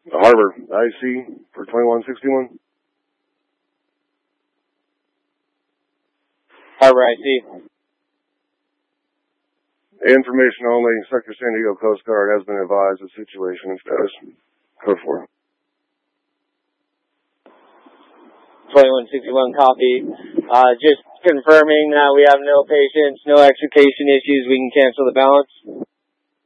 Harbor, IC for 2161. Harbor, IC. Information only. Sector San Diego Coast Guard has been advised of situation and status. Code 4. 2161 copy. Just confirming that we have no patients, no extrication issues, we can cancel the balance.